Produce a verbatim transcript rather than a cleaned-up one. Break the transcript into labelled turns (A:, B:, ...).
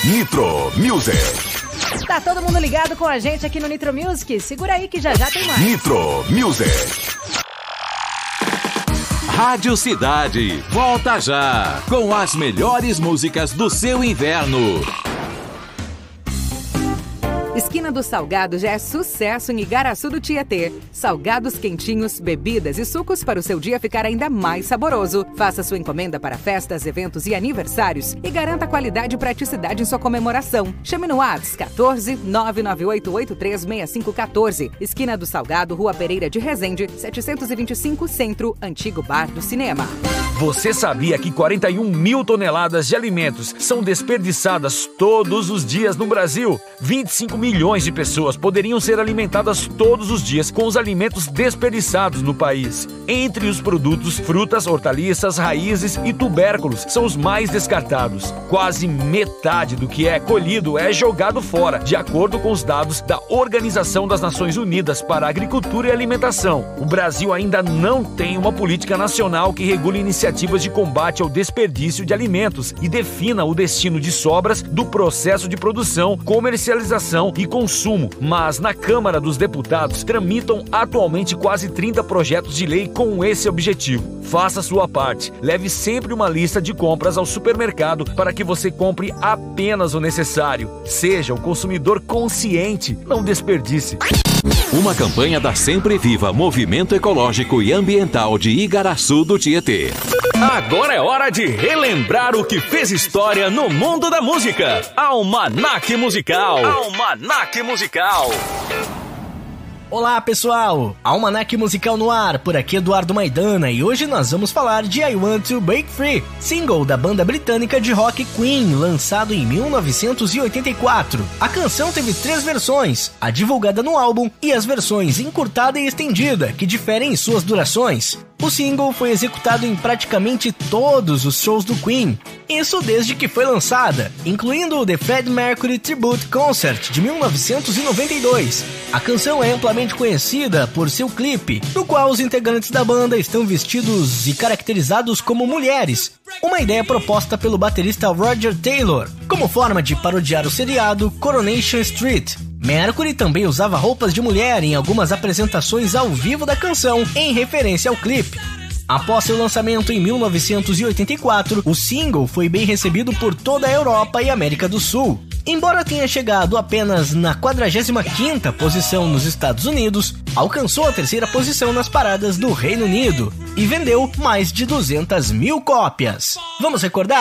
A: Nitro Music.
B: Tá todo mundo ligado com a gente aqui no Nitro Music? Segura aí que já já tem mais.
A: Nitro Music.
C: Rádio Cidade, volta já, com as melhores músicas do seu inverno.
D: Esquina do Salgado já é sucesso em Igaraçu do Tietê. Salgados quentinhos, bebidas e sucos para o seu dia ficar ainda mais saboroso. Faça sua encomenda para festas, eventos e aniversários e garanta qualidade e praticidade em sua comemoração. Chame no WhatsApp quatorze, nove nove oito oito três seis cinco um quatro. Esquina do Salgado, Rua Pereira de Resende, setecentos e vinte e cinco, Centro, Antigo Bar do Cinema.
E: Você sabia que quarenta e um mil toneladas de alimentos são desperdiçadas todos os dias no Brasil? vinte e cinco milhões de pessoas poderiam ser alimentadas todos os dias com os alimentos desperdiçados no país. Entre os produtos, frutas, hortaliças, raízes e tubérculos são os mais descartados. Quase metade do que é colhido é jogado fora, de acordo com os dados da Organização das Nações Unidas para a Agricultura e Alimentação. O Brasil ainda não tem uma política nacional que regule iniciativas de combate ao desperdício de alimentos e defina o destino de sobras do processo de produção, comercialização e consumo. Mas na Câmara dos Deputados tramitam atualmente quase trinta projetos de lei com esse objetivo. Faça sua parte. Leve sempre uma lista de compras ao supermercado para que você compre apenas o necessário. Seja um consumidor consciente, não desperdice.
C: Uma campanha da Sempre Viva, Movimento Ecológico e Ambiental de Igaraçu do Tietê.
F: Agora é hora de relembrar o que fez história no mundo da música. Almanaque Musical. Almanaque Musical.
G: Olá pessoal, Almanaque Musical no ar, por aqui Eduardo Maidana e hoje nós vamos falar de I Want to Break Free, single da banda britânica de rock Queen, lançado em mil novecentos e oitenta e quatro. A canção teve três versões, a divulgada no álbum e as versões encurtada e estendida, que diferem em suas durações. O single foi executado em praticamente todos os shows do Queen, isso desde que foi lançada, incluindo o The Freddie Mercury Tribute Concert de mil novecentos e noventa e dois. A canção é amplamente conhecida por seu clipe, no qual os integrantes da banda estão vestidos e caracterizados como mulheres, uma ideia proposta pelo baterista Roger Taylor, como forma de parodiar o seriado Coronation Street. Mercury também usava roupas de mulher em algumas apresentações ao vivo da canção, em referência ao clipe. Após seu lançamento em mil novecentos e oitenta e quatro, o single foi bem recebido por toda a Europa e América do Sul. Embora tenha chegado apenas na quadragésima quinta posição nos Estados Unidos, alcançou a terceira posição nas paradas do Reino Unido e vendeu mais de duzentas mil cópias. Vamos recordar?